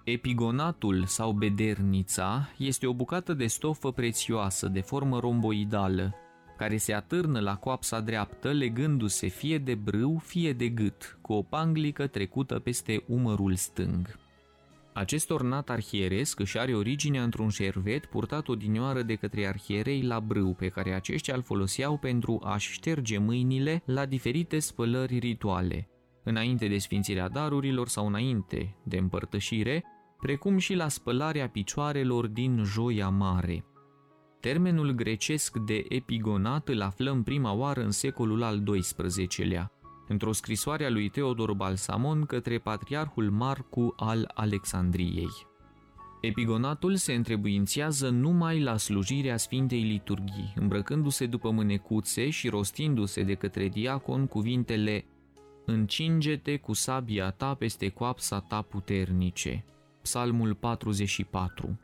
Epigonatul sau bedernița este o bucată de stofă prețioasă de formă romboidală, care se atârnă la coapsa dreaptă legându-se fie de brâu, fie de gât, cu o panglică trecută peste umărul stâng. Acest ornat arhieresc își are originea într-un șervet purtat odinioară de către arhierei la brâu, pe care aceștia îl foloseau pentru a-și șterge mâinile la diferite spălări rituale, înainte de sfințirea darurilor sau înainte de împărtășire, precum și la spălarea picioarelor din Joia Mare. Termenul grecesc de epigonat îl aflăm prima oară în secolul al XII-lea, într-o scrisoare a lui Teodor Balsamon către patriarhul Marcu al Alexandriei. Epigonatul se întrebuințează numai la slujirea Sfintei Liturghii, îmbrăcându-se după mânecuțe și rostindu-se de către diacon cuvintele „Încinge-te cu sabia ta peste coapsa ta puternice”, Psalmul 44.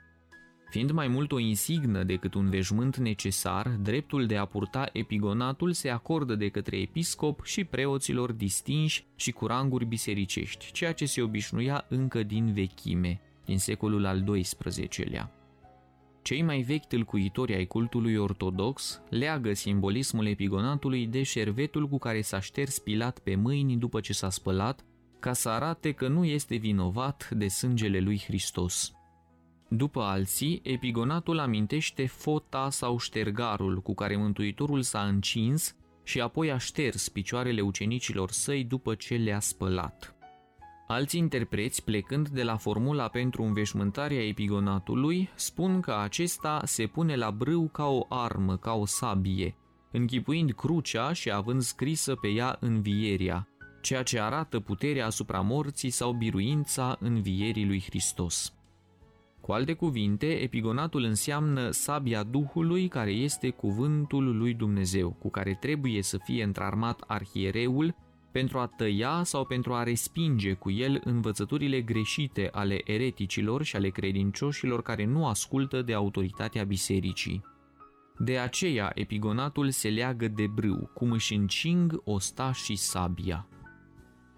Fiind mai mult o insignă decât un veșmânt necesar, dreptul de a purta epigonatul se acordă de către episcop și preoților distinși și cu ranguri bisericești, ceea ce se obișnuia încă din vechime, din secolul al XII-lea. Cei mai vechi tâlcuitori ai cultului ortodox leagă simbolismul epigonatului de șervetul cu care s-a șters Pilat pe mâini după ce s-a spălat, ca să arate că nu este vinovat de sângele lui Hristos. După alții, epigonatul amintește fota sau ștergarul cu care Mântuitorul s-a încins și apoi a șters picioarele ucenicilor săi după ce le-a spălat. Alți interpreți, plecând de la formula pentru înveșmântarea epigonatului, spun că acesta se pune la brâu ca o armă, ca o sabie, închipuind crucea și având scrisă pe ea învieria, ceea ce arată puterea asupra morții sau biruința învierii lui Hristos. Cu alte cuvinte, epigonatul înseamnă sabia Duhului, care este cuvântul lui Dumnezeu, cu care trebuie să fie întrarmat arhiereul pentru a tăia sau pentru a respinge cu el învățăturile greșite ale ereticilor și ale credincioșilor care nu ascultă de autoritatea bisericii. De aceea, epigonatul se leagă de brâu, cum își încing ostașii sabia.